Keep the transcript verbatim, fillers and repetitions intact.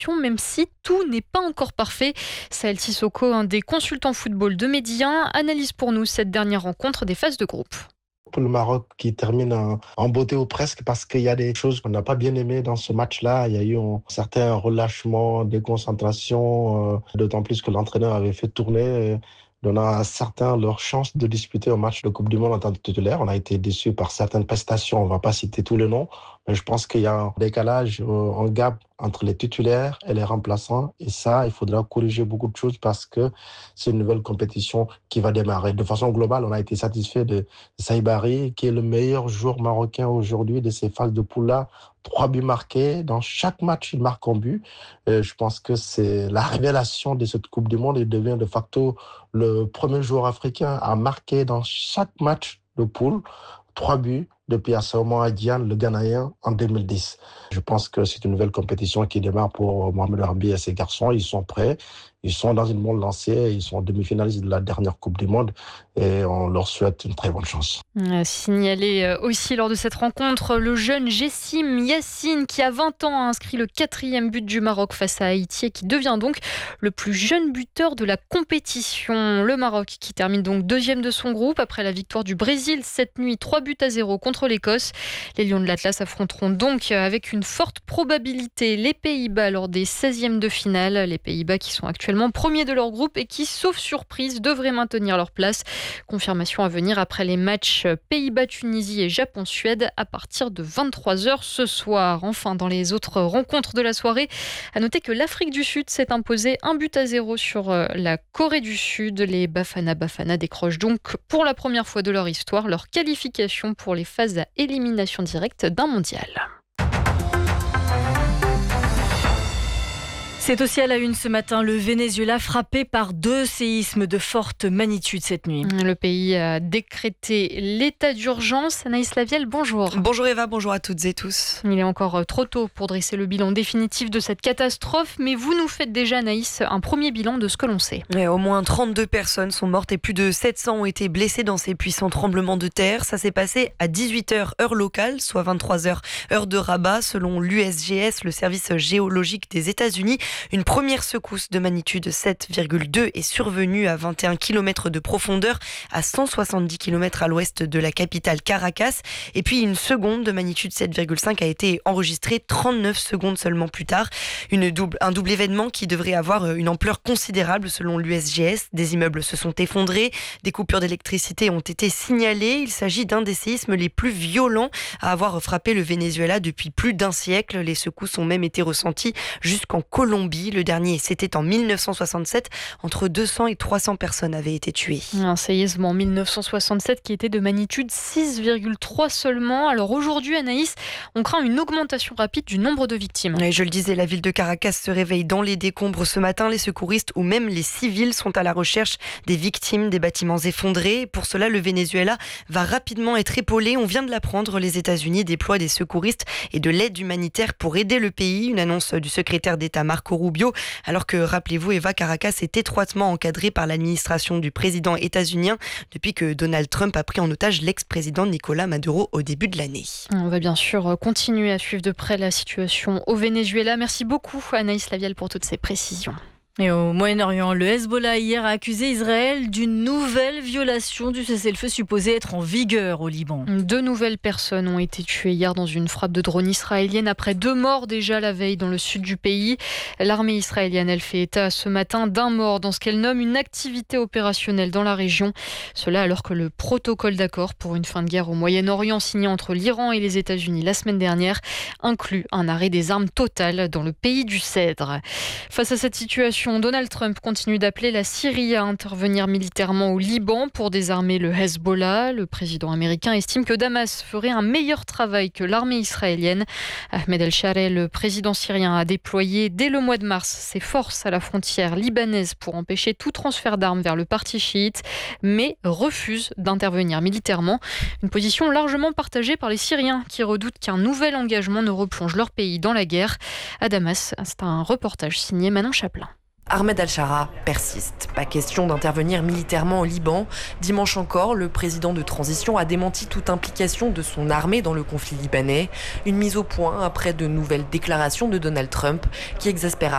même si tout n'est pas encore parfait. Saël Sissoko, un des consultants football de Média, analyse pour nous cette dernière rencontre des phases de groupe. Pour le Maroc qui termine en, en beauté ou presque, parce qu'il y a des choses qu'on n'a pas bien aimées dans ce match-là. Il y a eu un certain relâchement, déconcentration, euh, d'autant plus que l'entraîneur avait fait tourner, euh, donnant à certains leur chance de disputer un match de Coupe du Monde en tant que titulaire. On a été déçus par certaines prestations, on ne va pas citer tous les noms, mais je pense qu'il y a un décalage, euh, un gap entre les titulaires et les remplaçants. Et ça, il faudra corriger beaucoup de choses parce que c'est une nouvelle compétition qui va démarrer. De façon globale, on a été satisfait de Saïbari, qui est le meilleur joueur marocain aujourd'hui de ces phases de poule-là. Trois buts marqués. Dans chaque match, il marque un but. Euh, je pense que c'est la révélation de cette Coupe du Monde. Il devient de facto le premier joueur africain à marquer dans chaque match de poule trois buts depuis Asamoah Gyan, le Ghanéen, en deux mille dix. Je pense que c'est une nouvelle compétition qui démarre pour Mohamed Harbi et ses garçons. Ils sont prêts. Ils sont dans une bonne lancée. Ils sont demi-finalistes de la dernière Coupe du Monde et on leur souhaite une très bonne chance. Signalé aussi lors de cette rencontre, le jeune Jessim Yassine qui a vingt ans a inscrit le quatrième but du Maroc face à Haïti et qui devient donc le plus jeune buteur de la compétition. Le Maroc qui termine donc deuxième de son groupe après la victoire du Brésil cette nuit, trois buts à zéro contre l'Écosse. Les Lions de l'Atlas affronteront donc avec une forte probabilité les Pays-Bas lors des seizièmes de finale. Les Pays-Bas qui sont actuellement premiers de leur groupe et qui, sauf surprise, devraient maintenir leur place. Confirmation à venir après les matchs Pays-Bas-Tunisie et Japon-Suède à partir de vingt-trois heures ce soir. Enfin, dans les autres rencontres de la soirée, à noter que l'Afrique du Sud s'est imposée un but à zéro sur la Corée du Sud. Les Bafana Bafana décrochent donc pour la première fois de leur histoire leur qualification pour les phases à élimination directe d'un mondial. C'est aussi à la une ce matin, le Venezuela frappé par deux séismes de forte magnitude cette nuit. Le pays a décrété l'état d'urgence. Anaïs Lavielle, bonjour. Bonjour Eva, bonjour à toutes et tous. Il est encore trop tôt pour dresser le bilan définitif de cette catastrophe, mais vous nous faites déjà, Anaïs, un premier bilan de ce que l'on sait. Et au moins trente-deux personnes sont mortes et plus de sept cents ont été blessées dans ces puissants tremblements de terre. Ça s'est passé à dix-huit heures heure locale, soit vingt-trois heures heure de Rabat, selon l'U S G S, le service géologique des États-Unis. Une première secousse de magnitude sept virgule deux est survenue à vingt et un kilomètres de profondeur, à cent soixante-dix kilomètres à l'ouest de la capitale Caracas. Et puis une seconde de magnitude sept virgule cinq a été enregistrée trente-neuf secondes seulement plus tard. Une double, un double événement qui devrait avoir une ampleur considérable selon l'U S G S. Des immeubles se sont effondrés, des coupures d'électricité ont été signalées. Il s'agit d'un des séismes les plus violents à avoir frappé le Venezuela depuis plus d'un siècle. Les secousses ont même été ressenties jusqu'en Colombie. Le dernier, c'était en mille neuf cent soixante-sept. Entre deux cents et trois cents personnes avaient été tuées. Un séisme en mille neuf cent soixante-sept qui était de magnitude six virgule trois seulement. Alors aujourd'hui, Anaïs, on craint une augmentation rapide du nombre de victimes. Et je le disais, la ville de Caracas se réveille dans les décombres ce matin. Les secouristes ou même les civils sont à la recherche des victimes des bâtiments effondrés. Pour cela, le Venezuela va rapidement être épaulé. On vient de l'apprendre, les États-Unis déploient des secouristes et de l'aide humanitaire pour aider le pays. Une annonce du secrétaire d'État Marco Rubio, alors que, rappelez-vous, Eva, Caracas est étroitement encadrée par l'administration du président états-unien depuis que Donald Trump a pris en otage l'ex-président Nicolás Maduro au début de l'année. On va bien sûr continuer à suivre de près la situation au Venezuela. Merci beaucoup Anaïs Lavielle pour toutes ces précisions. Et au Moyen-Orient, le Hezbollah hier a accusé Israël d'une nouvelle violation du cessez-le-feu supposé être en vigueur au Liban. Deux nouvelles personnes ont été tuées hier dans une frappe de drone israélienne après deux morts déjà la veille dans le sud du pays. L'armée israélienne, elle fait état ce matin d'un mort dans ce qu'elle nomme une activité opérationnelle dans la région. Cela alors que le protocole d'accord pour une fin de guerre au Moyen-Orient signé entre l'Iran et les États-Unis la semaine dernière inclut un arrêt des armes total dans le pays du Cèdre. Face à cette situation, Donald Trump continue d'appeler la Syrie à intervenir militairement au Liban pour désarmer le Hezbollah. Le président américain estime que Damas ferait un meilleur travail que l'armée israélienne. Ahmed El-Shareh, le président syrien, a déployé dès le mois de mars ses forces à la frontière libanaise pour empêcher tout transfert d'armes vers le parti chiite, mais refuse d'intervenir militairement. Une position largement partagée par les Syriens qui redoutent qu'un nouvel engagement ne replonge leur pays dans la guerre. À Damas, c'est un reportage signé Manon Chaplin. Ahmed Al-Shara persiste. Pas question d'intervenir militairement au Liban. Dimanche encore, le président de transition a démenti toute implication de son armée dans le conflit libanais. Une mise au point après de nouvelles déclarations de Donald Trump qui exaspéra